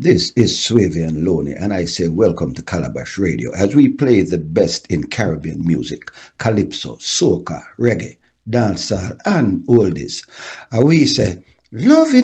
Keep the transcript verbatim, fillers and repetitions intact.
This is Swavian Loney, and I say welcome to Calabash Radio as we play the best in Caribbean music, calypso, soca, reggae, dancehall, and oldies. And we say, love it